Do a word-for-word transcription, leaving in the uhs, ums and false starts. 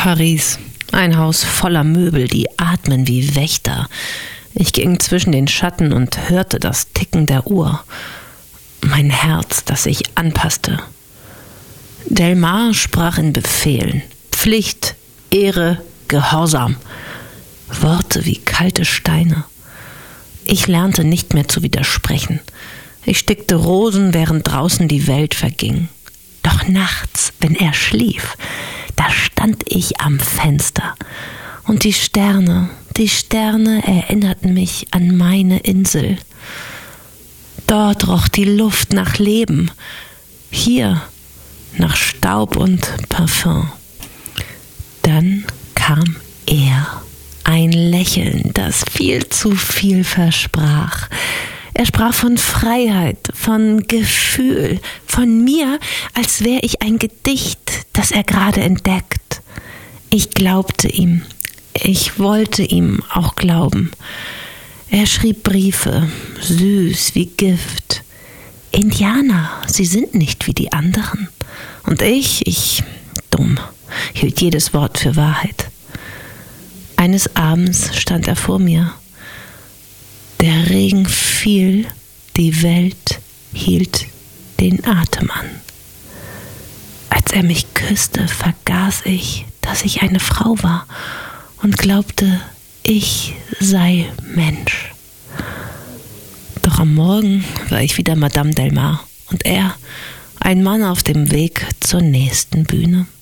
Paris. Ein Haus voller Möbel, die atmen wie Wächter. Ich ging zwischen den Schatten und hörte das Ticken der Uhr. Mein Herz, das sich anpasste. Delmar sprach in Befehlen. Pflicht, Ehre, Gehorsam. Worte wie kalte Steine. Ich lernte nicht mehr zu widersprechen. Ich stickte Rosen, während draußen die Welt verging. Doch nachts, wenn er schlief, da stand ich am Fenster. Und die Sterne, die Sterne erinnerten mich an meine Insel. Dort roch die Luft nach Leben, hier nach Staub und Parfum. Dann kam er, ein Lächeln, das viel zu viel versprach. Er sprach von Freiheit, von Gefühl, von mir, als wäre ich ein Gedicht, das er gerade entdeckt. Ich glaubte ihm, ich wollte ihm auch glauben. Er schrieb Briefe, süß wie Gift. Indianer, sie sind nicht wie die anderen. Und ich, ich, dumm, hielt jedes Wort für Wahrheit. Eines Abends stand er vor mir. Der Regen fiel, die Welt hielt den Atem an. Als er mich küsste, vergaß ich, dass ich eine Frau war und glaubte, ich sei Mensch. Doch am Morgen war ich wieder Madame Delmar und er, ein Mann auf dem Weg zur nächsten Bühne.